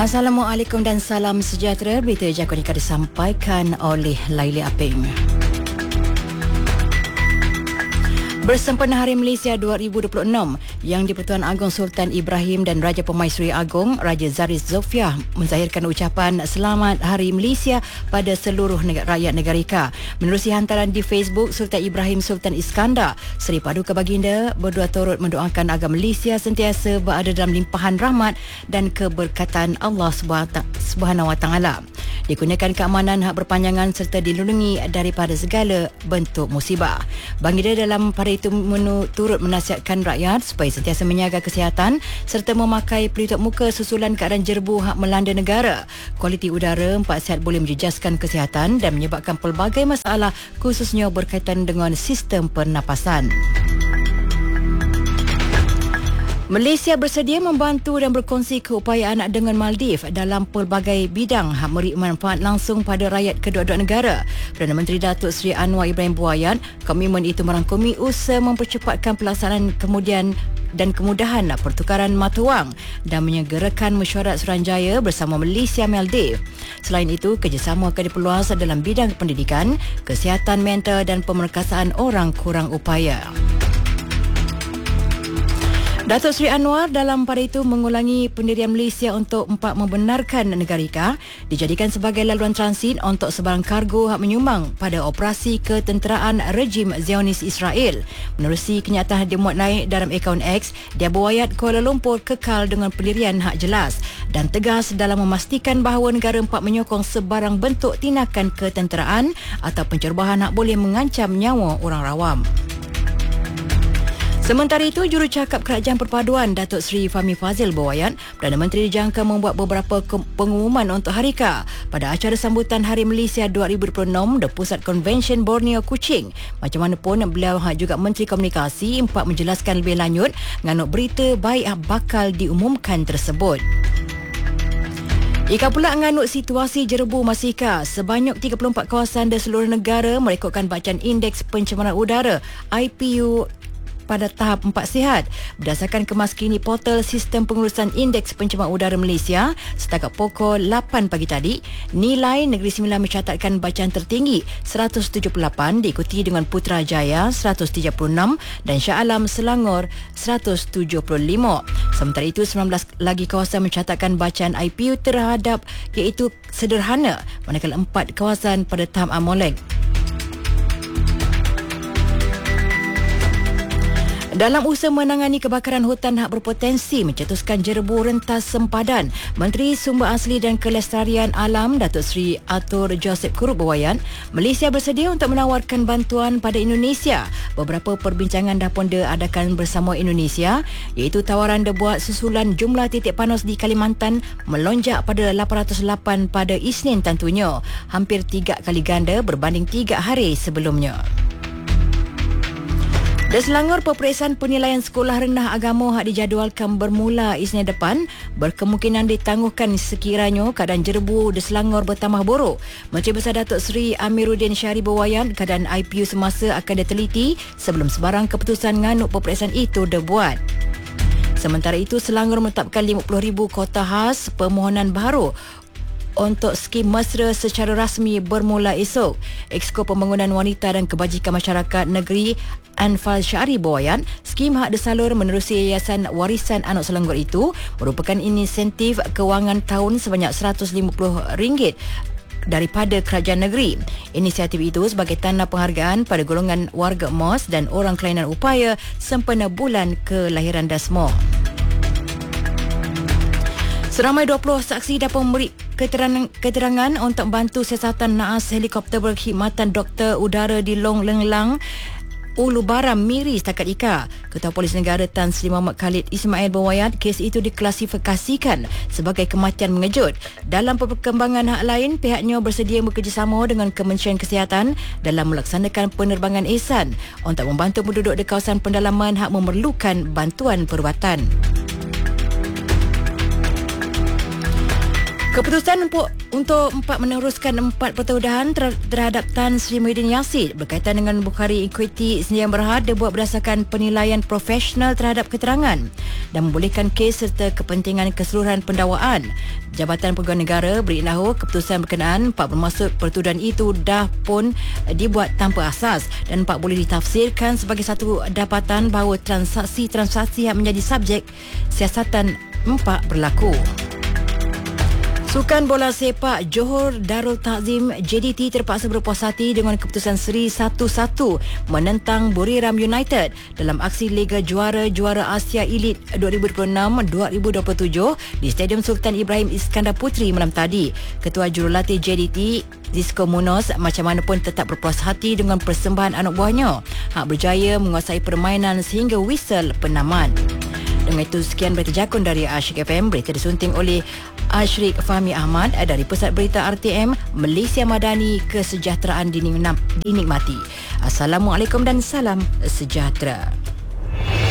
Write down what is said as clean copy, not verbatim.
Assalamualaikum dan salam sejahtera. Berita Jakarta disampaikan oleh Laili Apeng. Bersempena Hari Malaysia 2026 yang di-Pertuan Agong Sultan Ibrahim dan Raja Permaisuri Agong Raja Zariz Zofiah menzahirkan ucapan Selamat Hari Malaysia pada seluruh rakyat negara Ika. Menerusi hantaran di Facebook, Sultan Ibrahim Sultan Iskandar Seri Paduka Baginda berdua turut mendoakan agar Malaysia sentiasa berada dalam limpahan rahmat dan keberkatan Allah Subhanahu Wa Taala. Dikurniakan keamanan hak berpanjangan serta dilindungi daripada segala bentuk musibah. Baginda dalam pada itu turut menasihatkan rakyat supaya sentiasa menjaga kesihatan serta memakai pelitup muka susulan keadaan jerbu hak melanda negara. Kualiti udara 4 sihat boleh menjejaskan kesihatan dan menyebabkan pelbagai masalah khususnya berkaitan dengan sistem pernafasan. Malaysia bersedia membantu dan berkongsi keupayaan dengan Maldives dalam pelbagai bidang hak memberi manfaat langsung pada rakyat kedua-dua negara. Perdana Menteri Datuk Seri Anwar Ibrahim buayat, komitmen itu merangkumi usaha mempercepatkan pelaksanaan kemudahan pertukaran mata wang dan menyegerakan mesyuarat Suruhanjaya bersama Malaysia Maldives. Selain itu, kerjasama akan diperluas dalam bidang pendidikan, kesihatan mental dan pemerkasaan orang kurang upaya. Datuk Seri Anwar dalam pada itu mengulangi pendirian Malaysia untuk membenarkan negara Ika dijadikan sebagai laluan transit untuk sebarang kargo hak menyumbang pada operasi ketenteraan rejim Zionis Israel. Menerusi kenyataan dimuat naik dalam akaun X, dia buayat Kuala Lumpur kekal dengan pendirian hak jelas dan tegas dalam memastikan bahawa negara empat menyokong sebarang bentuk tindakan ketenteraan atau pencerobohan hak boleh mengancam nyawa orang rawam. Sementara itu, Jurucakap Kerajaan Perpaduan Datuk Seri Fahmi Fazil buayat, Perdana Menteri dijangka membuat beberapa pengumuman untuk Hari Ika pada acara sambutan Hari Malaysia 2026 di Pusat Konvensyen Borneo Kuching. Macam mana pun, beliau juga Menteri Komunikasi menjelaskan lebih lanjut nganuk berita baik bakal diumumkan tersebut. Ika pula menganut situasi jerbu masih Ika. Sebanyak 34 kawasan di seluruh negara merekodkan bacaan Indeks Pencemaran Udara IPU pada tahap 4 sihat. Berdasarkan kemas kini portal Sistem Pengurusan Indeks Pencemaran Udara Malaysia, setakat pukul 8 pagi tadi, nilai Negeri Sembilan mencatatkan bacaan tertinggi 178 diikuti dengan Putrajaya 136 dan Shah Alam Selangor 175. Sementara itu, 19 lagi kawasan mencatatkan bacaan IPU terhadap iaitu sederhana, manakala 4 kawasan pada tahap Amolek. Dalam usaha menangani kebakaran hutan hak berpotensi mencetuskan jerbu rentas sempadan, Menteri Sumber Asli dan Kelestarian Alam Datuk Seri Atur Joseph Kurup buayat, Malaysia bersedia untuk menawarkan bantuan pada Indonesia. Beberapa perbincangan dah pun diadakan bersama Indonesia, iaitu tawaran dibuat susulan jumlah titik panas di Kalimantan melonjak pada 808 pada Isnin tentunya, hampir 3 kali ganda berbanding 3 hari sebelumnya. Di Selangor, peperiksaan penilaian sekolah rendah agama hak dijadualkan bermula Isnin depan berkemungkinan ditangguhkan sekiranya keadaan jerbu di Selangor bertambah buruk. Menteri Besar Datuk Seri Amiruddin Syari buayat, keadaan IPU semasa akan diteliti sebelum sebarang keputusan nganuk peperiksaan itu dibuat. Sementara itu, Selangor menetapkan 50,000 kota khas permohonan baru untuk skim mesra secara rasmi bermula esok. Exko Pembangunan Wanita dan Kebajikan Masyarakat Negeri Anfal Syari buayat, skim hak disalur menerusi Yayasan Warisan Anak Selangor itu merupakan insentif kewangan tahun sebanyak RM150 daripada kerajaan negeri. Inisiatif itu sebagai tanda penghargaan pada golongan warga emas dan orang kelainan upaya sempena bulan kelahiran Dasmo. Seramai 20 saksi dapat memberi keterangan untuk membantu siasatan naas helikopter berkhidmatan Doktor Udara di Long Leng Lang, Ulu Baram, Miri setakat Ika. Ketua Polis Negara Tan Sri Muhammad Khalid Ismail buayat, kes itu diklasifikasikan sebagai kematian mengejut. Dalam perkembangan hak lain, pihaknya bersedia bekerjasama dengan Kementerian Kesihatan dalam melaksanakan penerbangan ihsan untuk membantu penduduk di kawasan pendalaman hak memerlukan bantuan perubatan. Keputusan untuk meneruskan 4 pertudahan terhadap Tan Sri Muhyiddin Yassin berkaitan dengan Bukhari Equity Sdn Bhd dibuat berdasarkan penilaian profesional terhadap keterangan dan membolehkan kes serta kepentingan keseluruhan pendakwaan. Jabatan Pegawai Negara beritahu keputusan berkenaan 4 bermaksud pertudahan itu dah pun dibuat tanpa asas dan 4 boleh ditafsirkan sebagai satu dapatan bahawa transaksi yang menjadi subjek siasatan 4 berlaku. Sukan bola sepak Johor Darul Ta'zim JDT terpaksa berpuas hati dengan keputusan seri 1-1 menentang Buriram United dalam aksi Liga Juara Asia Elite 2026-2027 di Stadium Sultan Ibrahim Iskandar Puteri malam tadi. Ketua Jurulatih JDT Zisco Munoz macam mana pun tetap berpuas hati dengan persembahan anak buahnya. Hak berjaya menguasai permainan sehingga whistle penaman. Dengan itu sekian berita jakun dari Asyik FM. Berita disunting oleh Ashrik Fahmi Ahmad dari Pusat Berita RTM. Malaysia Madani, kesejahteraan dinikmati. Assalamualaikum dan salam sejahtera.